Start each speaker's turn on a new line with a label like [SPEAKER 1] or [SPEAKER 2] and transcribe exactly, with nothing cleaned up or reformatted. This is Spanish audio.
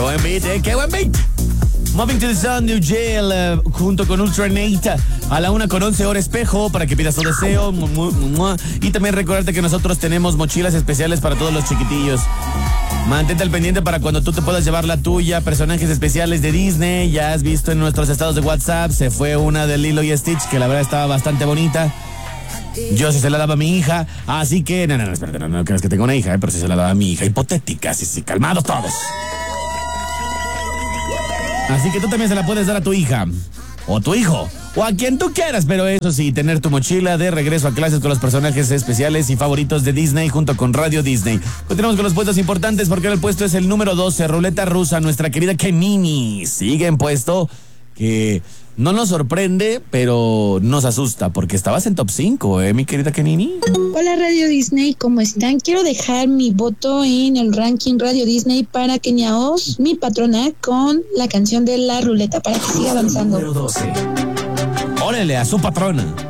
[SPEAKER 1] buen beat, ¿eh? ¡Qué buen beat! Moving to the Sun, New Jail, uh, junto con Ultra Nate, a la una con once hora espejo, para que pidas tu deseo. Mu, mu, mu. Y también recordarte que nosotros tenemos mochilas especiales para todos los chiquitillos. Mantente al pendiente para cuando tú te puedas llevar la tuya. Personajes especiales de Disney. Ya has visto en nuestros estados de WhatsApp. Se fue una de Lilo y Stitch, que la verdad estaba bastante bonita. Yo sí se la daba a mi hija. Así que, no, no, no, espérate, no, no creas que tengo una hija, ¿eh? Pero sí se la daba a mi hija. Hipotética, sí, sí, calmados todos. Así que tú también se la puedes dar a tu hija. O tu hijo. O a quien tú quieras. Pero eso sí, tener tu mochila de regreso a clases con los personajes especiales y favoritos de Disney junto con Radio Disney. Continuamos con los puestos importantes porque ahora el puesto es el número doce. Ruleta rusa. Nuestra querida Kenini sigue en puesto que no nos sorprende, pero nos asusta porque estabas en top cinco, ¿eh, mi querida Kenini?
[SPEAKER 2] Hola Radio Disney, ¿cómo están? Quiero dejar mi voto en el ranking Radio Disney para Kenia Oz, mi patrona, con la canción de La Ruleta para que siga avanzando.
[SPEAKER 1] Número doce. Órale, a su patrona.